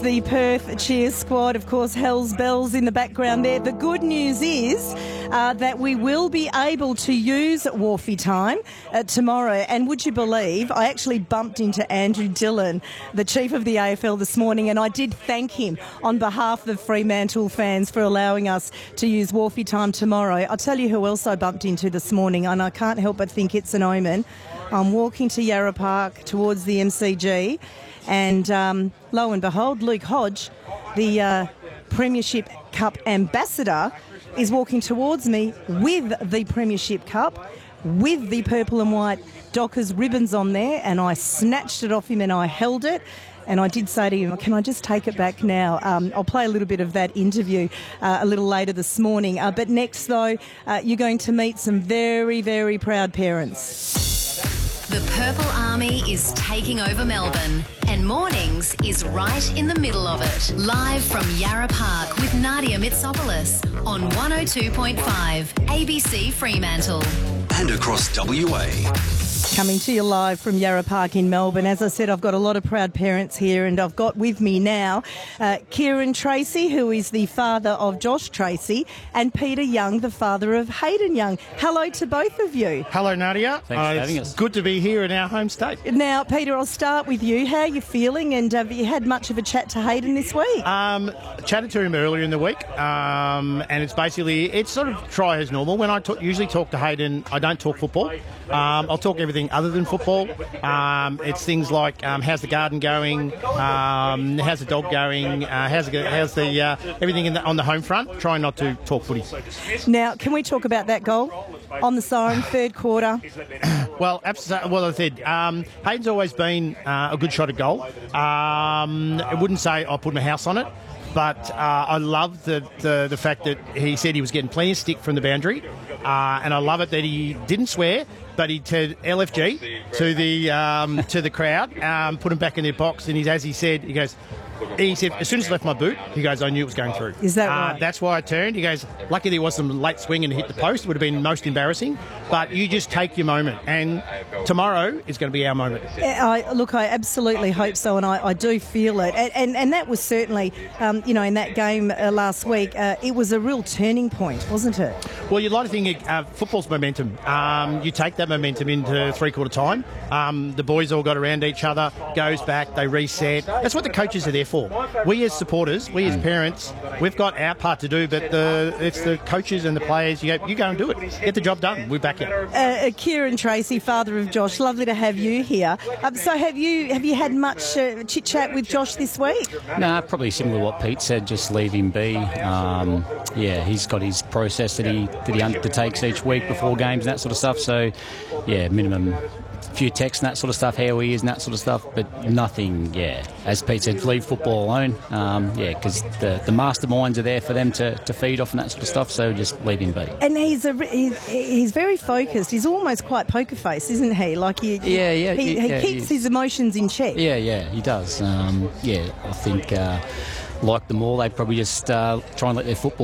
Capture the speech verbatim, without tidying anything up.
is the Perth cheer squad. Of course, Hell's Bells in the background there. The good news is uh, that we will be able to use Wharfie time uh, tomorrow. And would you believe, I actually bumped into Andrew Dillon, the chief of the A F L, this morning, and I did thank him on behalf of the Fremantle fans for allowing us to use Wharfie time tomorrow. I'll tell you who else I bumped into this morning, and I can't help but think it's an omen. I'm walking to Yarra Park towards the M C G, and um, lo and behold, Luke Hodge, the uh, Premiership Cup ambassador, is walking towards me with the Premiership Cup, with the purple and white Dockers ribbons on there, and I snatched it off him and I held it. And I did say to him, can I just take it back now? Um, I'll play a little bit of that interview uh, a little later this morning. Uh, but next, though, uh, you're going to meet some very, very proud parents. The Purple Army is taking over Melbourne, and Mornings is right in the middle of it. Live from Yarra Park with Nadia Mitsopoulos on one oh two point five A B C Fremantle. And across W A. Coming to you live from Yarra Park in Melbourne. As I said, I've got a lot of proud parents here, and I've got with me now uh, Kieran Tracy, who is the father of Josh Tracy, and Peter Young, the father of Hayden Young. Hello to both of you. Hello, Nadia. Thanks for uh, having it's us. Good to be here in our home state. Now, Peter, I'll start with you. How are you feeling, and have you had much of a chat to Hayden this week? Um, chatted to him earlier in the week, um, and it's basically, it's sort of try as normal. When I talk, usually talk to Hayden, I don't talk football. Um, I'll talk everything other than football. Um, it's things like um, how's the garden going, um, how's the dog going, uh, how's the, how's the uh, everything in the, on the home front. Try not to talk footy. Now, can we talk about that goal on the siren, third quarter? Well, absolutely. Well, I said um, Hayden's always been uh, a good shot at goal. Um, I wouldn't say I put my house on it. But uh, I love the, the the fact that he said he was getting plenty of stick from the boundary, uh, and I love it that he didn't swear, but he said L F G to the um, to the crowd, um, put him back in their box, and he's, as he said, he goes. He said, as soon as I left my boot, he goes, I knew it was going through. Is that uh, right? That's why I turned. He goes, lucky there was some late swing and hit the post. It would have been most embarrassing. But you just take your moment. And tomorrow is going to be our moment. I, look, I absolutely hope so, and I, I do feel it. And, and, and that was certainly, um, you know, in that game uh, last week, uh, it was a real turning point, wasn't it? Well, you'd like to think uh, football's momentum. Um, you take that momentum into three-quarter time. Um, the boys all got around each other, goes back, they reset. That's what the coaches are there for. We as supporters, we as parents, we've got our part to do, but the, it's the coaches and the players. You go, you go and do it. Get the job done. We're back here. Uh, uh, Kieran Tracy, father of Josh, lovely to have you here. Um, so have you have you had much uh, chit-chat with Josh this week? No, probably similar to what Pete said, just leave him be. Um, yeah, he's got his process that he, that he undertakes each week before games and that sort of stuff. So, yeah, minimum few texts and that sort of stuff, how he is and that sort of stuff, but nothing, yeah, as Pete said, leave football alone, um, yeah, because the, the masterminds are there for them to, to feed off and that sort of stuff, so just leave him be. And he's a, he's, he's very focused. He's almost quite poker face, isn't he? Like he, yeah, yeah, he, he yeah, keeps he, his emotions in check. Yeah, yeah, he does. Um, yeah, I think, uh, like them all, they probably just uh, try and let their football